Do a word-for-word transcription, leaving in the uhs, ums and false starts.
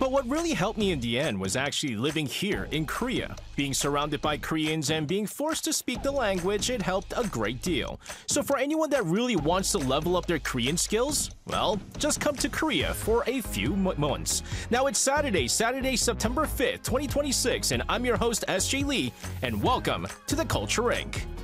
But what really helped me in the end was actually living here in Korea. Being surrounded by Koreans and being forced to speak the language, it helped a great deal. So for anyone that really wants to level up their Korean skills, well, just come to Korea for a few months. Now it's Saturday, Saturday, September fifth, twenty twenty-six, and I'm your host, S J Lee, and welcome to the Culture Incorporated.